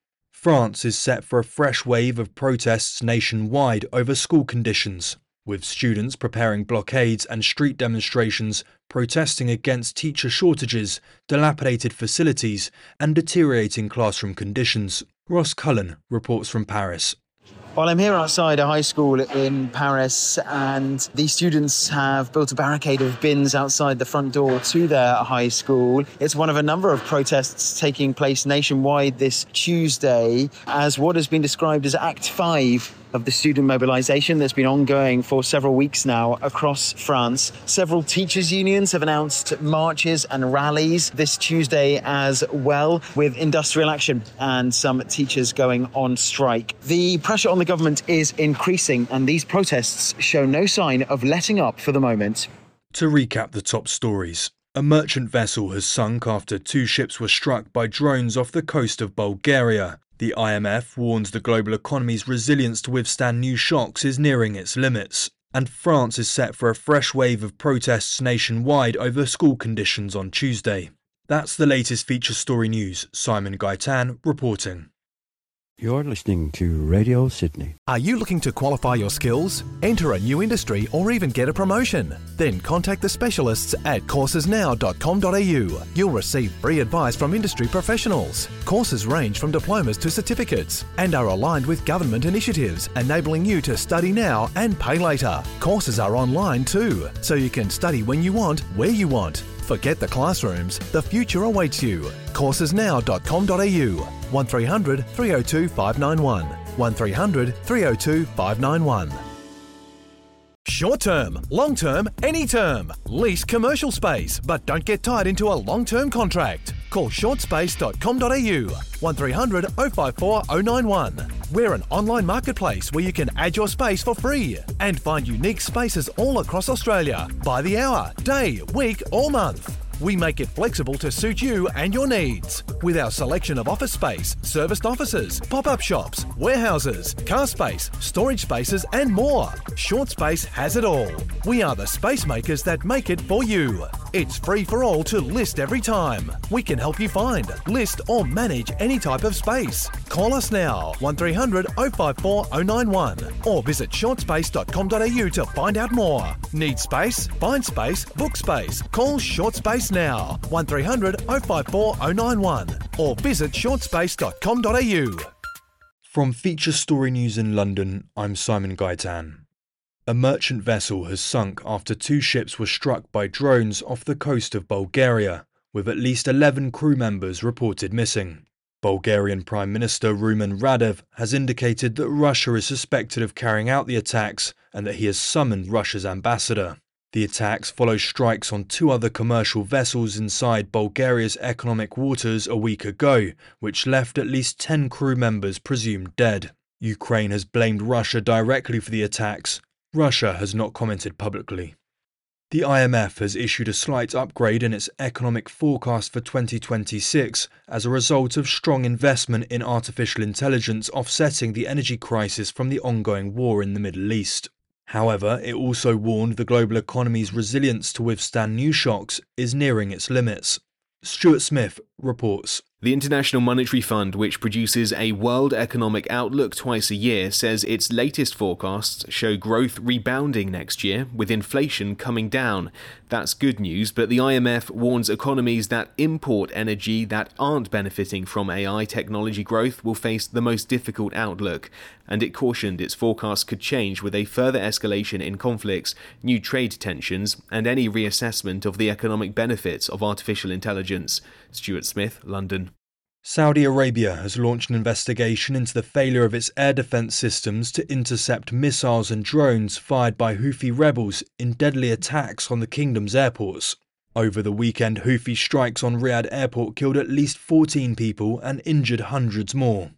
France is set for a fresh wave of protests nationwide over school conditions, with students preparing blockades and street demonstrations protesting against teacher shortages, dilapidated facilities and deteriorating classroom conditions. Ross Cullen reports from Paris. Well, I'm here outside a high school in Paris, and these students have built a barricade of bins outside the front door to their high school. It's one of a number of protests taking place nationwide this Tuesday as what has been described as Act five of the student mobilisation that's been ongoing for several weeks now across France. Several teachers' unions have announced marches and rallies this Tuesday as well, with industrial action and some teachers going on strike. The pressure on the government is increasing, and these protests show no sign of letting up for the moment. To recap the top stories. A merchant vessel has sunk after two ships were struck by drones off the coast of Bulgaria. The I M F warns the global economy's resilience to withstand new shocks is nearing its limits. And France is set for a fresh wave of protests nationwide over school conditions on Tuesday. That's the latest Feature Story News. Simon Gaitan reporting. You're listening to Radio Sydney. Are you looking to qualify your skills, enter a new industry or even get a promotion? Then contact the specialists at courses now dot com dot a u. You'll receive free advice from industry professionals. Courses range from diplomas to certificates and are aligned with government initiatives, enabling you to study now and pay later. Courses are online too, so you can study when you want, where you want. Forget the classrooms, the future awaits you. courses now dot com dot a u. one three hundred, three oh two, five nine one. one three hundred, three oh two, five nine one. Short term, long term, any term. Lease commercial space, but don't get tied into a long term contract. Call short space dot com dot a u. one three hundred, oh five four, oh nine one. We're an online marketplace where you can add your space for free and find unique spaces all across Australia by the hour, day, week or month. We make it flexible to suit you and your needs. With our selection of office space, serviced offices, pop-up shops, warehouses, car space, storage spaces and more. Short Space has it all. We are the space makers that make it for you. It's free for all to list every time. We can help you find, list or manage any type of space. Call us now, one three hundred, oh five four, oh nine one or visit short space dot com dot a u to find out more. Need space? Find space, book space. Call Short Space now, one three hundred, oh five four, oh nine one or visit short space dot com dot a u. From Feature Story News in London, I'm Simon Gaitan. A merchant vessel has sunk after two ships were struck by drones off the coast of Bulgaria, with at least eleven crew members reported missing. Bulgarian Prime Minister Rumen Radev has indicated that Russia is suspected of carrying out the attacks and that he has summoned Russia's ambassador. The attacks follow strikes on two other commercial vessels inside Bulgaria's economic waters a week ago, which left at least ten crew members presumed dead. Ukraine has blamed Russia directly for the attacks. Russia has not commented publicly. The I M F has issued a slight upgrade in its economic forecast for twenty twenty-six as a result of strong investment in artificial intelligence offsetting the energy crisis from the ongoing war in the Middle East. However, it also warned the global economy's resilience to withstand new shocks is nearing its limits. Stuart Smith reports. The International Monetary Fund, which produces a World Economic Outlook twice a year, says its latest forecasts show growth rebounding next year, with inflation coming down. That's good news, but the I M F warns economies that import energy that aren't benefiting from A I technology growth will face the most difficult outlook, and it cautioned its forecasts could change with a further escalation in conflicts, new trade tensions, and any reassessment of the economic benefits of artificial intelligence. Stuart Smith, London. Saudi Arabia has launched an investigation into the failure of its air defense systems to intercept missiles and drones fired by Houthi rebels in deadly attacks on the kingdom's airports. Over the weekend, Houthi strikes on Riyadh airport killed at least fourteen people and injured hundreds more.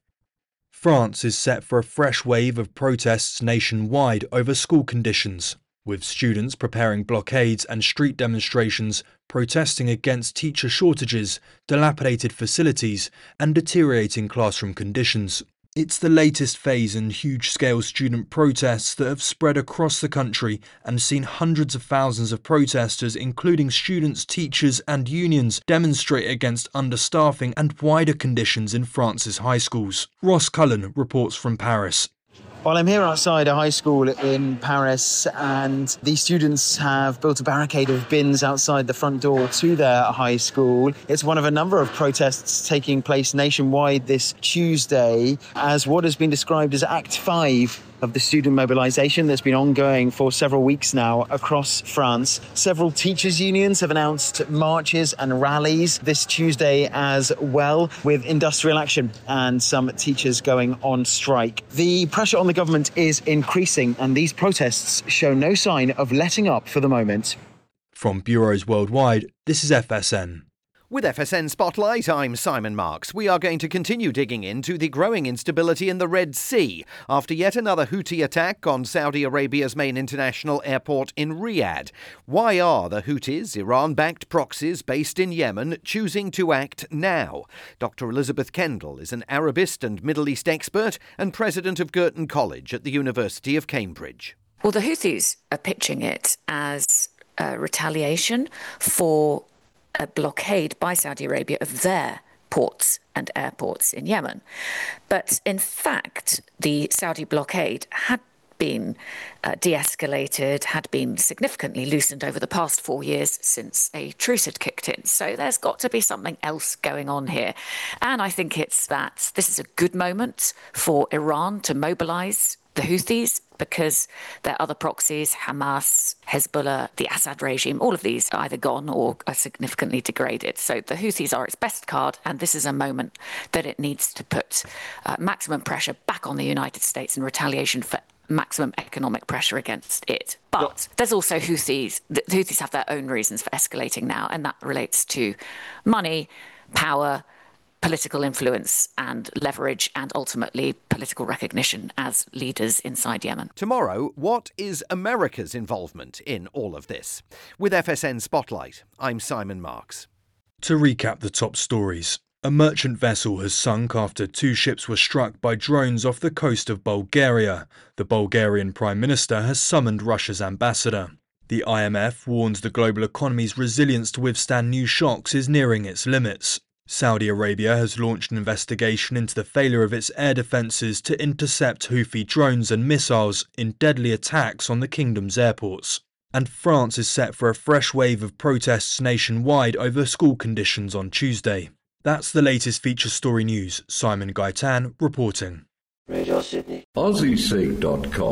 France is set for a fresh wave of protests nationwide over school conditions, with students preparing blockades and street demonstrations protesting against teacher shortages, dilapidated facilities, and deteriorating classroom conditions. It's the latest phase in huge-scale student protests that have spread across the country and seen hundreds of thousands of protesters, including students, teachers, and unions, demonstrate against understaffing and wider conditions in France's high schools. Ross Cullen reports from Paris. Well, I'm here outside a high school in Paris, and these students have built a barricade of bins outside the front door to their high school. It's one of a number of protests taking place nationwide this Tuesday as what has been described as Act five of the student mobilisation that's been ongoing for several weeks now across France. Several teachers' unions have announced marches and rallies this Tuesday as well, with industrial action and some teachers going on strike. The pressure on the government is increasing, and these protests show no sign of letting up for the moment. From bureaus worldwide, this is F S N. With F S N Spotlight, I'm Simon Marks. We are going to continue digging into the growing instability in the Red Sea after yet another Houthi attack on Saudi Arabia's main international airport in Riyadh. Why are the Houthis, Iran-backed proxies based in Yemen, choosing to act now? Doctor Elizabeth Kendall is an Arabist and Middle East expert and president of Girton College at the University of Cambridge. Well, the Houthis are pitching it as a retaliation for a blockade by Saudi Arabia of their ports and airports in Yemen. But in fact, the Saudi blockade had been uh, de-escalated, had been significantly loosened over the past four years since a truce had kicked in. So there's got to be something else going on here. And I think it's that this is a good moment for Iran to mobilise the Houthis, because their other proxies, Hamas, Hezbollah, the Assad regime, all of these are either gone or are significantly degraded. So the Houthis are its best card, and this is a moment that it needs to put uh, maximum pressure back on the United States in retaliation for maximum economic pressure against it. But there's also Houthis. The Houthis have their own reasons for escalating now, and that relates to money, power, political influence and leverage, and ultimately political recognition as leaders inside Yemen. Tomorrow, what is America's involvement in all of this? With F S N Spotlight, I'm Simon Marks. To recap the top stories, a merchant vessel has sunk after two ships were struck by drones off the coast of Bulgaria. The Bulgarian Prime Minister has summoned Russia's ambassador. The I M F warns the global economy's resilience to withstand new shocks is nearing its limits. Saudi Arabia has launched an investigation into the failure of its air defences to intercept Houthi drones and missiles in deadly attacks on the kingdom's airports. And France is set for a fresh wave of protests nationwide over school conditions on Tuesday. That's the latest feature story news. Simon Gaitan reporting. Radio Sydney. Aussie Seek dot com.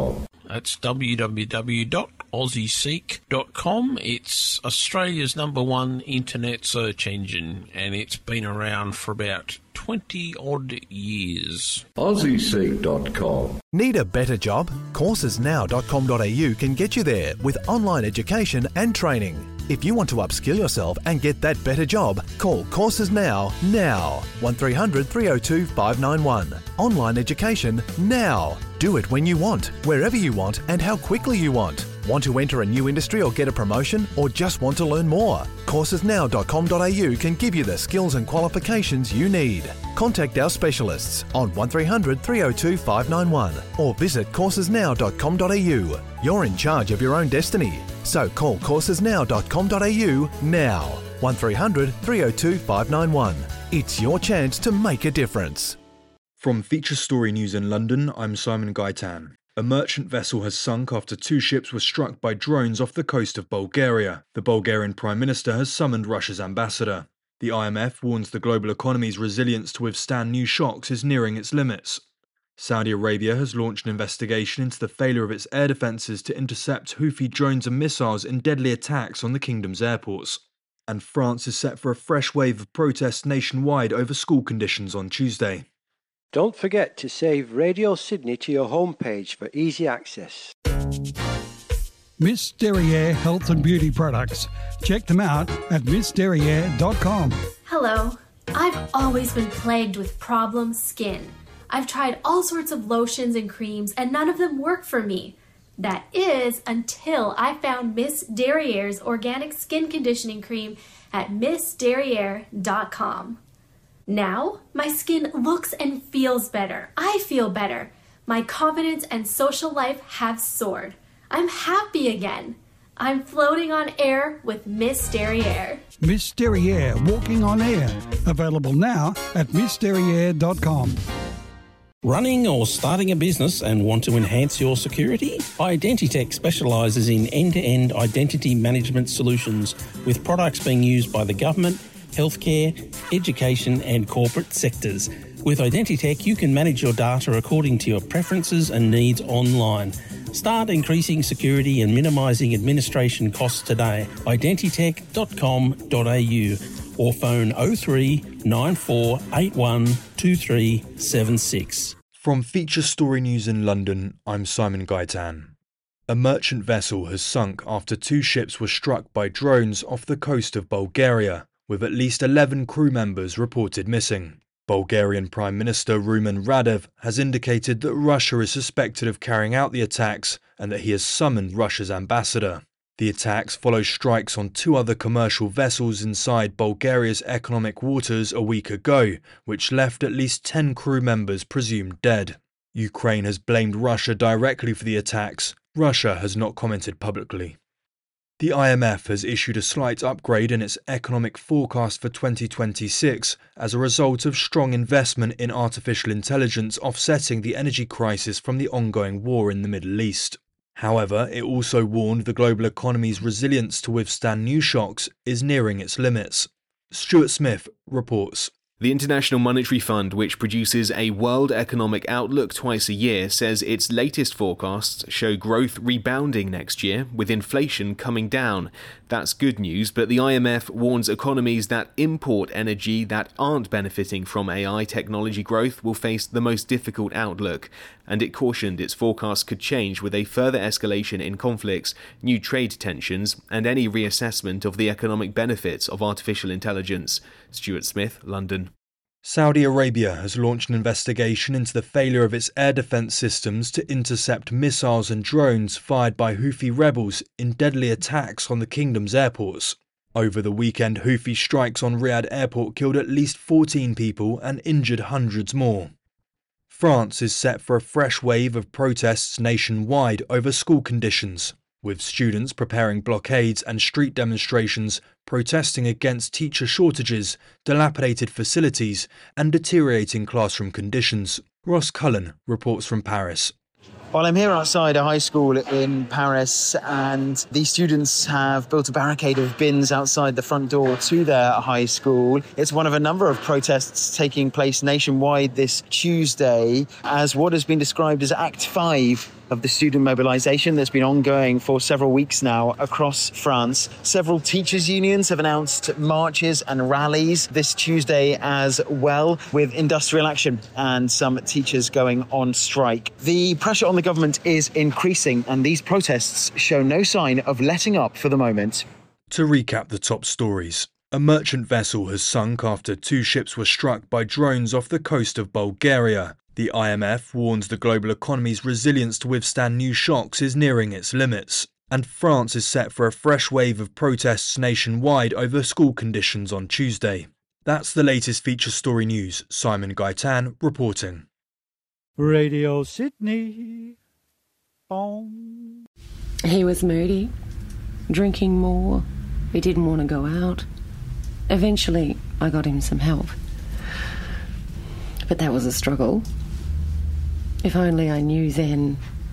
That's w w w dot aussie seek dot com. It's Australia's number one internet search engine, and it's been around for about twenty odd years. aussie seek dot com. Need a better job? courses now dot com dot a u can get you there with online education and training. If you want to upskill yourself and get that better job, call Courses Now now. one three hundred three oh two five nine one. Online education now. Do it when you want, wherever you want and how quickly you want. Want to enter a new industry or get a promotion, or just want to learn more? courses now dot com dot a u can give you the skills and qualifications you need. Contact our specialists on one three hundred three oh two five nine one or visit courses now dot com dot a u. You're in charge of your own destiny. So call courses now dot com dot a u now. one three hundred three oh two five nine one. It's your chance to make a difference. From Feature Story News in London, I'm Simon Gaitan. A merchant vessel has sunk after two ships were struck by drones off the coast of Bulgaria. The Bulgarian Prime Minister has summoned Russia's ambassador. The I M F warns the global economy's resilience to withstand new shocks is nearing its limits. Saudi Arabia has launched an investigation into the failure of its air defences to intercept Houthi drones and missiles in deadly attacks on the kingdom's airports. And France is set for a fresh wave of protests nationwide over school conditions on Tuesday. Don't forget to save Radio Sydney to your homepage for easy access. Miss Derriere Health and Beauty Products. Check them out at miss derriere dot com. Hello. I've always been plagued with problem skin. I've tried all sorts of lotions and creams and none of them work for me. That is until I found Miss Derriere's organic skin conditioning cream at miss derriere dot com. Now, my skin looks and feels better. I feel better. My confidence and social life have soared. I'm happy again. I'm floating on air with Miss Derriere. Miss Derriere Walking on Air. Available now at miss derriere dot com. Running or starting a business and want to enhance your security? Identitech specialises in end-to-end identity management solutions with products being used by the government, healthcare, education and corporate sectors. With Identitech, you can manage your data according to your preferences and needs online. Start increasing security and minimising administration costs today. identitech dot com dot a u or phone oh three nine four eight one two three seven six. From Feature Story News in London, I'm Simon Gaitan. A merchant vessel has sunk after two ships were struck by drones off the coast of Bulgaria, with at least eleven crew members reported missing. Bulgarian Prime Minister Rumen Radev has indicated that Russia is suspected of carrying out the attacks and that he has summoned Russia's ambassador. The attacks follow strikes on two other commercial vessels inside Bulgaria's economic waters a week ago, which left at least ten crew members presumed dead. Ukraine has blamed Russia directly for the attacks. Russia has not commented publicly. The I M F has issued a slight upgrade in its economic forecast for twenty twenty-six as a result of strong investment in artificial intelligence offsetting the energy crisis from the ongoing war in the Middle East. However, it also warned the global economy's resilience to withstand new shocks is nearing its limits. Stuart Smith reports. The International Monetary Fund, which produces a World Economic Outlook twice a year, says its latest forecasts show growth rebounding next year, with inflation coming down. That's good news, but the I M F warns economies that import energy that aren't benefiting from A I technology growth will face the most difficult outlook, and it cautioned its forecasts could change with a further escalation in conflicts, new trade tensions, and any reassessment of the economic benefits of artificial intelligence. Stuart Smith, London. Saudi Arabia has launched an investigation into the failure of its air defense systems to intercept missiles and drones fired by Houthi rebels in deadly attacks on the kingdom's airports. Over the weekend, Houthi strikes on Riyadh airport killed at least fourteen people and injured hundreds more. France is set for a fresh wave of protests nationwide over school conditions, with students preparing blockades and street demonstrations protesting against teacher shortages, dilapidated facilities and deteriorating classroom conditions. Ross Cullen reports from Paris. Well, I'm here outside a high school in Paris, and these students have built a barricade of bins outside the front door to their high school. It's one of a number of protests taking place nationwide this Tuesday as what has been described as Act five of the student mobilisation that's been ongoing for several weeks now across France. Several teachers' unions have announced marches and rallies this Tuesday as well, with industrial action and some teachers going on strike. The pressure on the government is increasing, and these protests show no sign of letting up for the moment. To recap the top stories. A merchant vessel has sunk after two ships were struck by drones off the coast of Bulgaria. The I M F warns the global economy's resilience to withstand new shocks is nearing its limits. And France is set for a fresh wave of protests nationwide over school conditions on Tuesday. That's the latest feature story news. Simon Gaitan reporting. Radio Sydney. Boom. He was moody, drinking more. He didn't want to go out. Eventually, I got him some help. But that was a struggle. If only I knew then